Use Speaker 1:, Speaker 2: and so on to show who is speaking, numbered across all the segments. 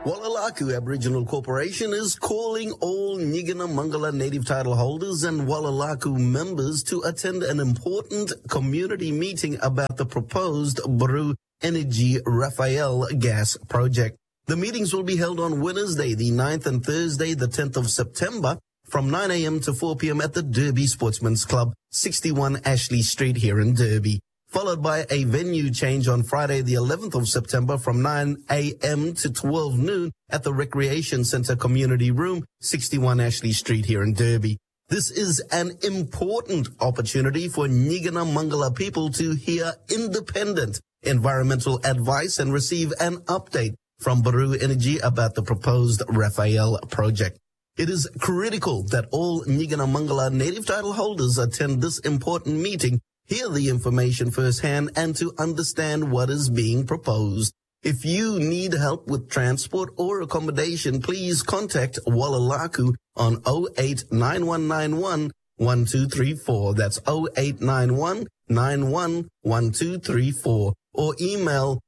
Speaker 1: Walalaku Aboriginal Corporation is calling all Nyigina Mangala native title holders and Walalaku members to attend an important community meeting about the proposed Baru Energy Raphael gas project. The meetings will be held on Wednesday, the 9th and Thursday, the 10th of September from 9 a.m. to 4 p.m. at the Derby Sportsman's Club, 61 Ashley Street here in Derby, followed by a venue change on Friday, the 11th of September from 9 a.m. to 12 noon at the Recreation Centre Community Room, 61 Ashley Street here in Derby. This is an important opportunity for Nyigina Mangala people to hear independent environmental advice and receive an update from Baru Energy about the proposed Raphael project. It is critical that all Nyigina Mangala native title holders attend this important meeting, hear the information firsthand, and to understand what is being proposed. If you need help with transport or accommodation, please contact Walalaku on 089191 1234. That's 0891 91 1234. Or email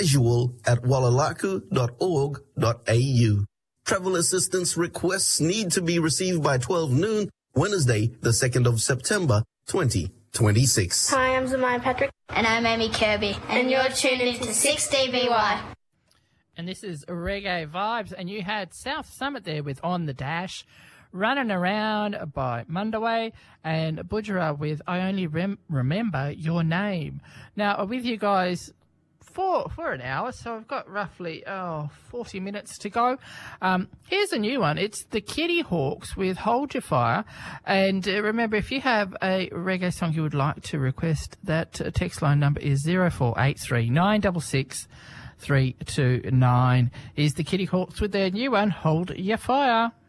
Speaker 1: casual@walalaku.org.au. Travel assistance requests need to be received by 12 noon, Wednesday, the 2nd of September, 2026.
Speaker 2: Hi, I'm Zamaya Patrick.
Speaker 3: And I'm Amy Kirby.
Speaker 2: And you're tuned into 6DBY.
Speaker 4: And this is Reggae Vibes. And you had South Summit there with On the Dash, Running Around by Mundaway, and Budgerah with I Only Remember Your Name. Now, with you guys for an hour, so I've got roughly 40 minutes to go. Here's a new one. It's the Kitty Hawks with Hold Your Fire. And remember, if you have a reggae song you would like to request, that text line number is 0483 966 329. Is the Kitty Hawks with their new one, Hold Your Fire.